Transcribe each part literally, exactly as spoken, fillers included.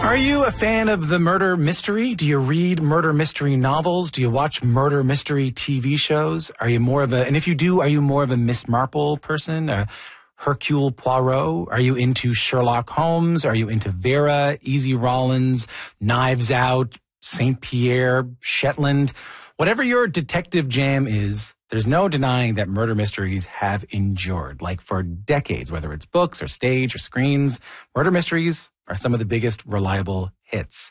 Are you a fan of the murder mystery? Do you read murder mystery novels? Do you watch murder mystery T V shows? Are you more of a, and if you do, are you more of a Miss Marple person? A Hercule Poirot? Are you into Sherlock Holmes? Are you into Vera, Easy Rollins, Knives Out, Saint Pierre, Shetland? Whatever your detective jam is, there's no denying that murder mysteries have endured. Like for decades, whether it's books or stage or screens, murder mysteries are some of the biggest reliable hits.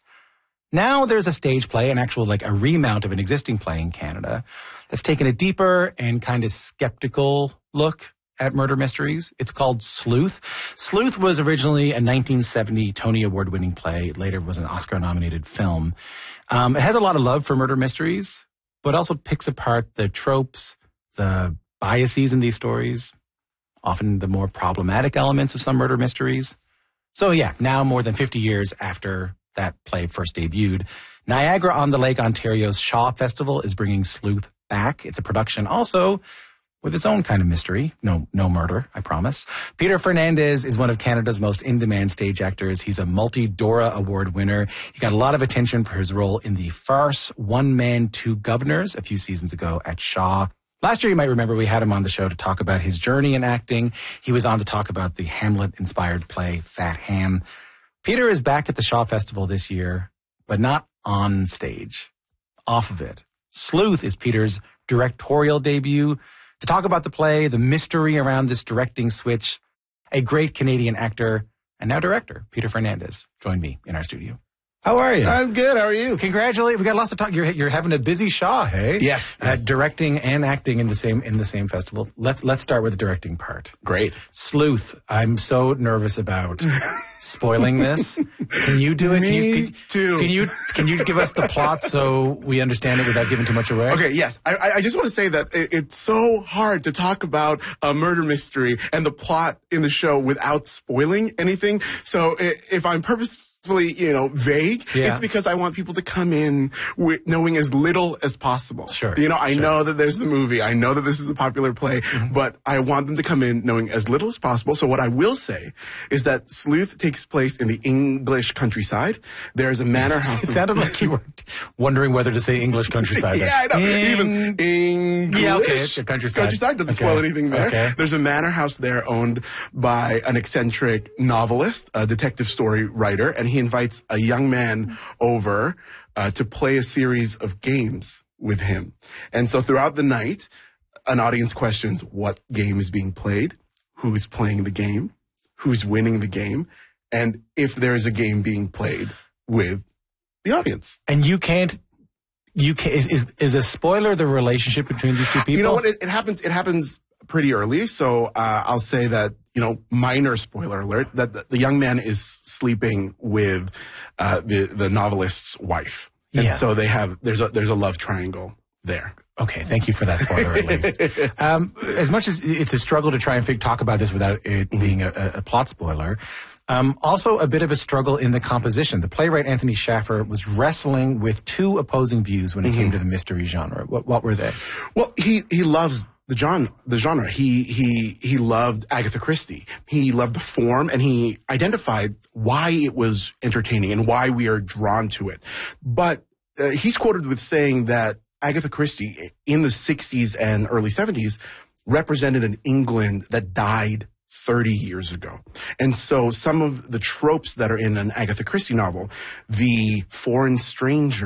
Now there's a stage play, an actual like a remount of an existing play in Canada that's taken a deeper and kind of skeptical look at murder mysteries. It's called Sleuth. Sleuth was originally a nineteen seventy Tony Award-winning play. It later was an Oscar-nominated film. Um, it has a lot of love for murder mysteries, but also picks apart the tropes, the biases in these stories, often the more problematic elements of some murder mysteries. So yeah, now more than fifty years after that play first debuted, Niagara-on-the-Lake, Ontario's Shaw Festival is bringing Sleuth back. It's a production also with its own kind of mystery. No, no murder, I promise. Peter Fernandez is one of Canada's most in-demand stage actors. He's a multi-Dora Award winner. He got a lot of attention for his role in the farce One Man, Two Governors a few seasons ago at Shaw. Last year, you might remember, we had him on the show to talk about his journey in acting. He was on to talk about the Hamlet-inspired play Fat Ham. Peter is back at the Shaw Festival this year, but not on stage, off of it. Sleuth is Peter's directorial debut. To talk about the play, the mystery around this directing switch, a great Canadian actor and now director, Peter Fernandez, joined me in our studio. How are you? I'm good. How are you? Congratulations. We got lots of talk. You're, you're having a busy Shaw, hey? Yes. Uh, yes. Directing and acting in the same in the same festival. Let's let's start with the directing part. Great. Sleuth. I'm so nervous about spoiling this. Can you do it? Me can you, can, too. Can you can you give us the plot so we understand it without giving too much away? Okay. Yes. I, I just want to say that it, it's so hard to talk about a murder mystery and the plot in the show without spoiling anything. So if I'm purposefully, you know, vague, yeah. it's because I want people to come in with knowing as little as possible. Sure. You know, I sure. know that there's the movie. I know that this is a popular play, mm-hmm. but I want them to come in knowing as little as possible. So what I will say is that Sleuth takes place in the English countryside. There's a manor house. It sounded like you were wondering whether to say English countryside. Yeah, I know. In... Even English. Yeah, okay. It's a countryside. Countryside doesn't okay. spoil anything there. Okay. There's a manor house there owned by an eccentric novelist, a detective story writer, and he invites a young man over uh, to play a series of games with him. And so throughout the night, an audience questions what game is being played, who is playing the game, who's winning the game, and if there is a game being played with the audience. And you can't, you can is, is, is a spoiler the relationship between these two people? You know what? It, it happens, it happens pretty early. So uh, I'll say that, you know, minor spoiler alert, that the, the young man is sleeping with uh, the, the novelist's wife. And yeah. so they have, there's a, there's a love triangle there. Okay, thank you for that spoiler at least. Um, as much as it's a struggle to try and fig- talk about this without it mm-hmm. being a, a plot spoiler, um, also a bit of a struggle in the composition. The playwright Anthony Schaffer was wrestling with two opposing views when it mm-hmm. came to the mystery genre. What, what were they? Well, he, he loves the genre, the genre. He, he, he loved Agatha Christie. He loved the form, and he identified why it was entertaining and why we are drawn to it. But uh, he's quoted with saying that Agatha Christie in the sixties and early seventies represented an England that died thirty years ago. And so some of the tropes that are in an Agatha Christie novel, the foreign stranger,